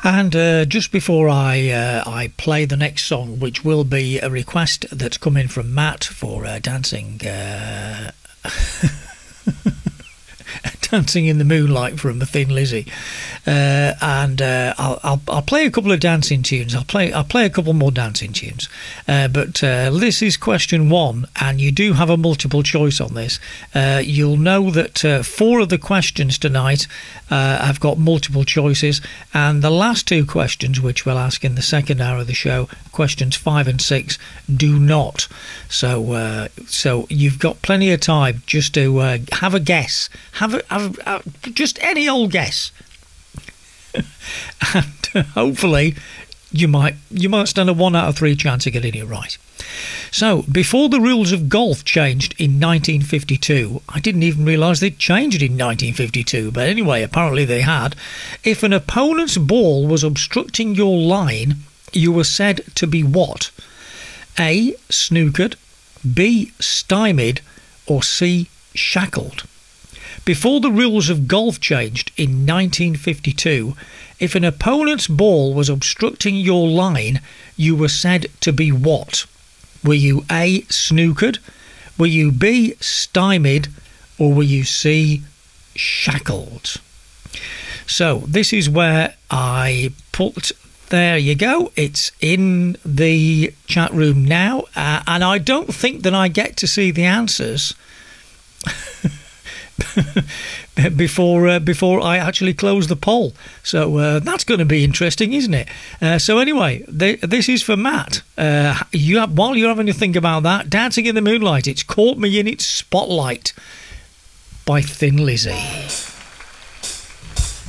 And just before I play the next song, which will be a request that's come in from Matt for dancing Dancing in the Moonlight from the Thin Lizzy, and I'll play a couple of dancing tunes. I'll play a couple more dancing tunes, but this is question one, and you do have a multiple choice on this. You'll know that 4 of the questions tonight have got multiple choices, and the last 2 questions, which we'll ask in the second hour of the show, questions 5 and 6, do not. So you've got plenty of time just to have a guess. Have just any old guess, and hopefully you might stand a 1 out of 3 chance of getting it right. So, before the rules of golf changed in 1952, I didn't even realise they'd changed in 1952, but anyway, apparently they had. If an opponent's ball was obstructing your line, you were said to be what? A. Snookered, B. Stymied, or C. Shackled. Before the rules of golf changed in 1952, if an opponent's ball was obstructing your line, you were said to be what? Were you A. Snookered, were you B. Stymied, or were you C. Shackled? So this is where I put... There you go. It's in the chat room now, and I don't think that I get to see the answers before I actually close the poll. So that's going to be interesting, isn't it? So anyway, this is for Matt. While you're having to think about that, Dancing in the Moonlight, it's Caught Me in Its Spotlight by Thin Lizzy.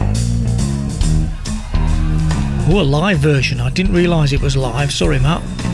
Oh, a live version. I didn't realise it was live. Sorry, Matt.